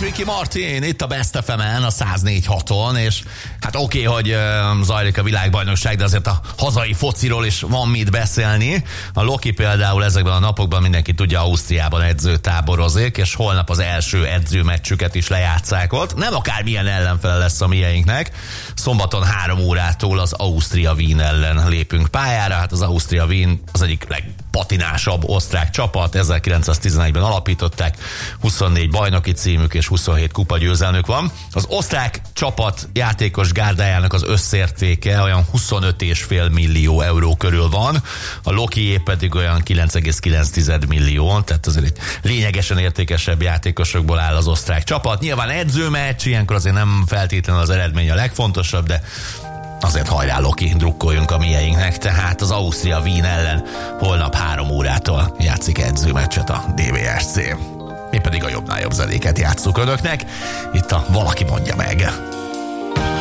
Ricky Martin, itt a Best FM-en, a 104.6-on, és hát oké, hogy zajlik a világbajnokság, de azért a hazai fociról is van mit beszélni. A Loki például ezekben a napokban, mindenki tudja, Ausztriában edzőtáborozik, és holnap az első edzőmeccsüket is lejátsszák ott. Nem akármilyen ellenfele lesz a mieinknek. Szombaton 3 órától az Austria Wien ellen lépünk pályára. Hát az Austria Wien az egyik legpatinásabb osztrák csapat, 1911-ben alapították, 24 bajnoki címük és 27 kupagyőzelmük van. Az osztrák csapat játékos gárdájának az összértéke olyan 25,5 millió euró körül van, a Lokié pedig olyan 9,9 millió, tehát azért egy lényegesen értékesebb játékosokból áll az osztrák csapat. Nyilván edzőmeccs, ilyenkor azért nem feltétlenül az eredmény a legfontosabb, de azért hajrá Loki, drukkoljunk a mieinknek, tehát az Austria Wien ellen holnap 3 órától játszik edzőmeccset a DVSC. Mi pedig a jobbnál jobb zenéket játsszuk önöknek. Itt a Valaki mondja meg.